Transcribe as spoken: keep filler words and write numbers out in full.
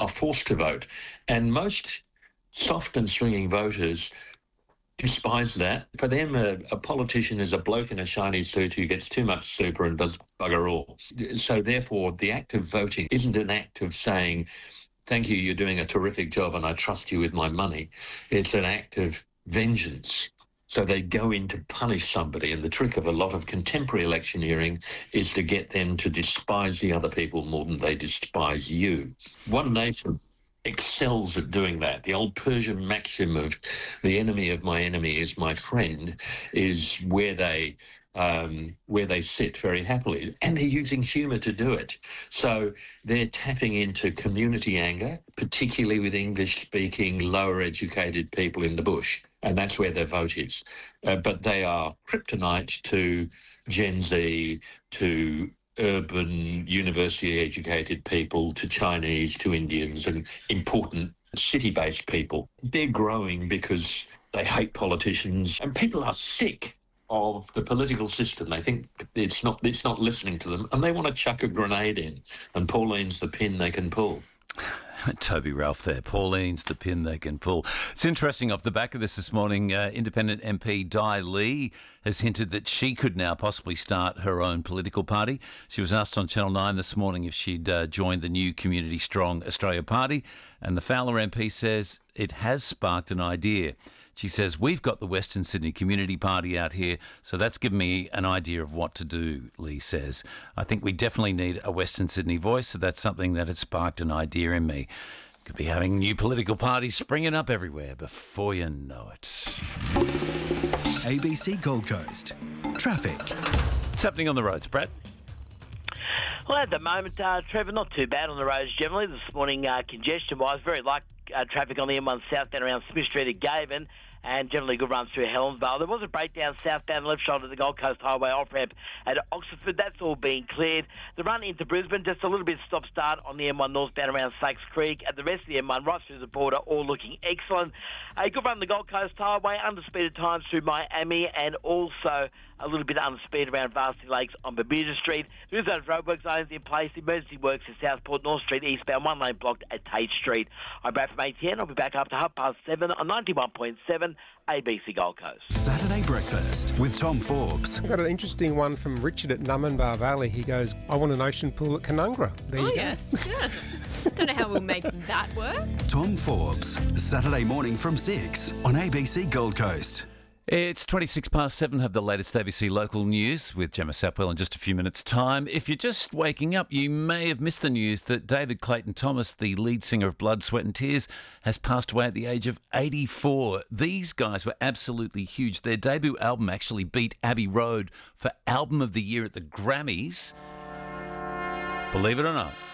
are forced to vote. And most soft and swinging voters despise that. For them, a, a politician is a bloke in a shiny suit who gets too much super and does bugger all. So therefore, the act of voting isn't an act of saying, thank you, you're doing a terrific job and I trust you with my money. It's an act of vengeance. So they go in to punish somebody, and the trick of a lot of contemporary electioneering is to get them to despise the other people more than they despise you. One Nation excels at doing that. The old Persian maxim of the enemy of my enemy is my friend is where they um, where they sit very happily. And they're using humour to do it. So they're tapping into community anger, particularly with English-speaking, lower-educated people in the bush. And that's where their vote is. Uh, but they are kryptonite to Gen Z, to urban, university-educated people, to Chinese, to Indians, and important city-based people. They're growing because they hate politicians, and people are sick of the political system. They think it's not it's not listening to them, and they want to chuck a grenade in, and Pauline's the pin they can pull. Toby Ralph there. Pauline's the pin they can pull. It's interesting, off the back of this this morning, uh, Independent M P Di Lee has hinted that she could now possibly start her own political party. She was asked on Channel nine this morning if she'd uh, joined the new Community Strong Australia Party, and the Fowler M P says it has sparked an idea. She says, we've got the Western Sydney Community Party out here, so that's given me an idea of what to do, Lee says. I think we definitely need a Western Sydney voice, so that's something that has sparked an idea in me. Could be having new political parties springing up everywhere before you know it. A B C Gold Coast. Traffic. What's happening on the roads, Brett? Well, at the moment, uh, Trevor, not too bad on the roads generally. This morning, uh, congestion-wise, very light uh, traffic on the M one southbound around Smith Street at Gaven, and generally good runs through Helensvale. There was a breakdown southbound left shoulder of the Gold Coast Highway off-ramp at Oxford. That's all been cleared. The run into Brisbane, just a little bit stop-start on the M one northbound around Sakes Creek. And the rest of the M one right through the border, all looking excellent. A good run on the Gold Coast Highway, underspeeded times through Miami, and also a little bit underspeed around Varsity Lakes on Bermuda Street. There is those roadwork zones in place. Emergency works in Southport North Street eastbound, one lane blocked at Tate Street. I'm Brad from A T N. I'll be back after half past seven on ninety-one point seven A B C Gold Coast. Saturday Breakfast with Tom Forbes. I've got an interesting one from Richard at Numinbah Valley. He goes, I want an ocean pool at Canungra. There Oh, you go. yes, yes. Don't know how we'll make that work. Tom Forbes. Saturday morning from six on A B C Gold Coast. It's twenty-six past seven. Have the latest A B C local news with Gemma Sapwell in just a few minutes' time. If you're just waking up, you may have missed the news that David Clayton Thomas, the lead singer of Blood, Sweat and Tears, has passed away at the age of eighty-four. These guys were absolutely huge. Their debut album actually beat Abbey Road for Album of the Year at the Grammys. Believe it or not.